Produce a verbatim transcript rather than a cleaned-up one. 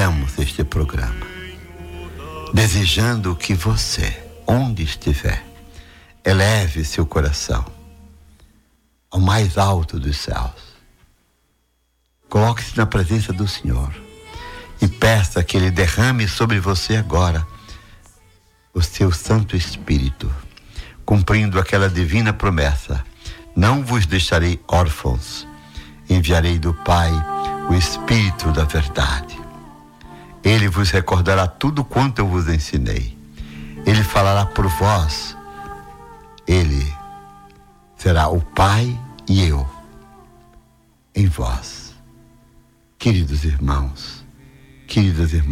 iniciamos este programa desejando que você, onde estiver, eleve seu coração ao mais alto dos céus. Coloque-se na presença do Senhor e peça que Ele derrame sobre você agora o seu Santo Espírito, cumprindo aquela divina promessa: não vos deixarei órfãos, enviarei do Pai o Espírito da verdade. Ele vos recordará tudo quanto eu vos ensinei. Ele falará por vós. Ele será o Pai e eu em vós. Queridos irmãos, queridas irmãs,